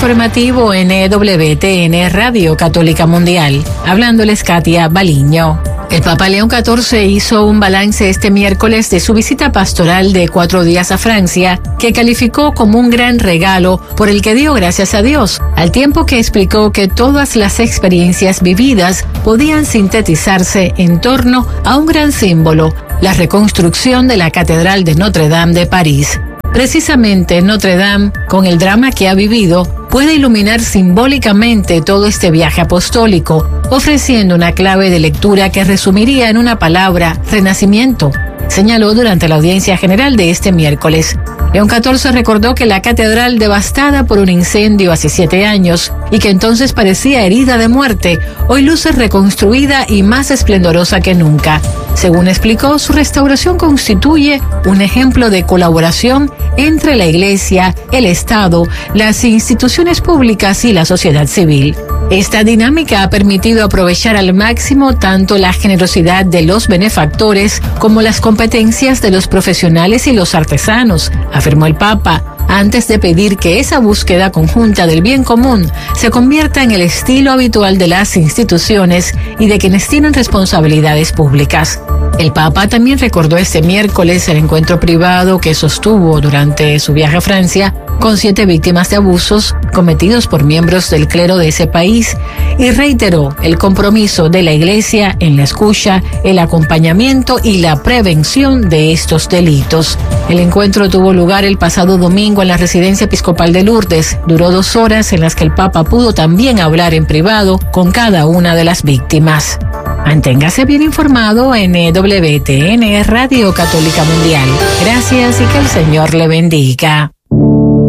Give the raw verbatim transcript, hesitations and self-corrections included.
informativo N W T N Radio Católica Mundial. Hablándoles Katia Baliño. El Papa León catorce hizo un balance este miércoles de su visita pastoral de cuatro días a Francia, que calificó como un gran regalo por el que dio gracias a Dios, al tiempo que explicó que todas las experiencias vividas podían sintetizarse en torno a un gran símbolo, la reconstrucción de la Catedral de Notre Dame de París. Precisamente Notre Dame, con el drama que ha vivido, puede iluminar simbólicamente todo este viaje apostólico, ofreciendo una clave de lectura que resumiría en una palabra: renacimiento, señaló durante la audiencia general de este miércoles. León catorce recordó que la catedral, devastada por un incendio hace siete años y que entonces parecía herida de muerte, hoy luce reconstruida y más esplendorosa que nunca. Según explicó, su restauración constituye un ejemplo de colaboración entre la Iglesia, el Estado, las instituciones públicas y la sociedad civil. Esta dinámica ha permitido aprovechar al máximo tanto la generosidad de los benefactores como las competencias de los profesionales y los artesanos, afirmó el Papa, antes de pedir que esa búsqueda conjunta del bien común se convierta en el estilo habitual de las instituciones y de quienes tienen responsabilidades públicas. El Papa también recordó este miércoles el encuentro privado que sostuvo durante su viaje a Francia con siete víctimas de abusos cometidos por miembros del clero de ese país y reiteró el compromiso de la Iglesia en la escucha, el acompañamiento y la prevención de estos delitos. El encuentro tuvo lugar el pasado domingo en la residencia episcopal de Lourdes. Duró dos horas en las que el Papa pudo también hablar en privado con cada una de las víctimas. Manténgase bien informado en W T N Radio Católica Mundial. Gracias y que el Señor le bendiga.